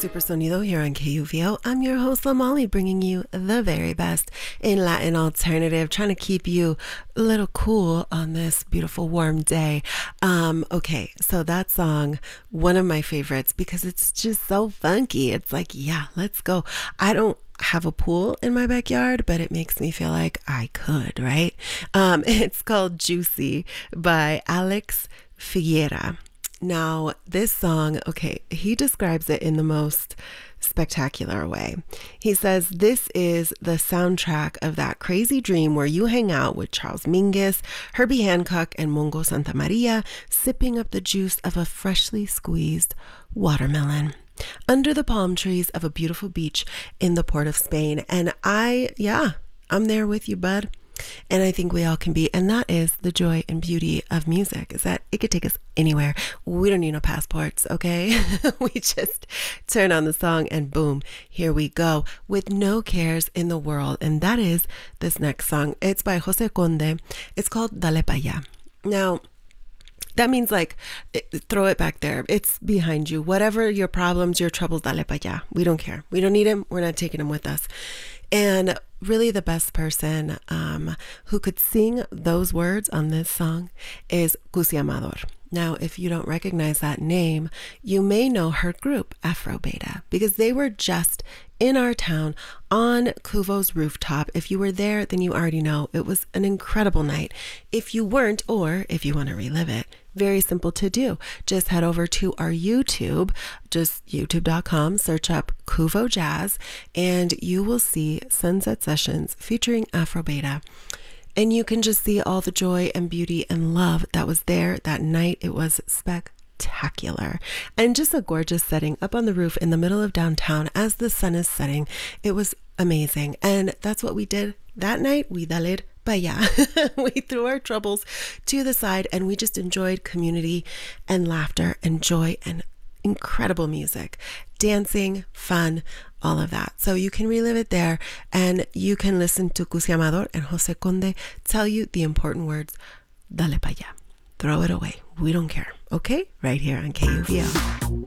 Super Sonido here on KUVO. I'm your host, Lamali, bringing you the very best in Latin alternative, trying to keep you a little cool on this beautiful warm day. Okay, so that song, one of my favorites because it's just so funky. It's like, yeah, let's go. I don't have a pool in my backyard, but it makes me feel like I could, right? It's called Juicy by Alex Figuera. Now, this song, okay, he describes it in the most spectacular way. He says, this is the soundtrack of that crazy dream where you hang out with Charles Mingus, Herbie Hancock, and Mongo Santa Maria, sipping up the juice of a freshly squeezed watermelon under the palm trees of a beautiful beach in the port of Spain. And I'm there with you, bud. And I think we all can be, and that is the joy and beauty of music, is that it could take us anywhere. We don't need no passports, okay? We just turn on the song and boom, here we go with no cares in the world. And that is this next song. It's by Jose Conde. It's called Dale Pa' Ya. Now, that means like, throw it back there. It's behind you. Whatever your problems, your troubles, dale pa' ya. We don't care. We don't need him. We're not taking him with us. And really the best person who could sing those words on this song is Cusi Amador. Now, if you don't recognize that name, you may know her group, Afro Beta, because they were just in our town on Kuvo's rooftop. If you were there, then you already know it was an incredible night. If you weren't, or if you want to relive it, very simple to do. Just head over to our YouTube, just youtube.com, search up Kuvo Jazz, and you will see Sunset Sessions featuring Afro Beta. And you can just see all the joy and beauty and love that was there that night. It was spectacular. And just a gorgeous setting up on the roof in the middle of downtown as the sun is setting. It was amazing. And that's what we did that night. We dale pa' ya. We threw our troubles to the side and we just enjoyed community and laughter and joy and incredible music, dancing, fun, all of that. So you can relive it there and you can listen to Cusi Amador and Jose Conde tell you the important words, dale pa' ya. Throw it away. We don't care. Okay? Right here on KUVO.